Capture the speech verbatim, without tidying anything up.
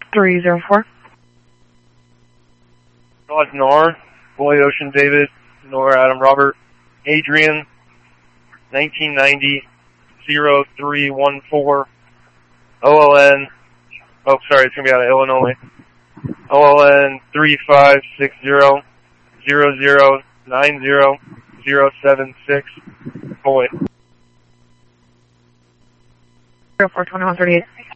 three zero four. Dodge Nor, Boy Ocean David, Nor Adam Robert, Adrian, nineteen ninety, zero three one four, O L N, oh sorry, it's going to be out of Illinois, O L N three five six zero, zero zero nine zero, zero seven six, Boy. zero four twenty-one thirty-eight.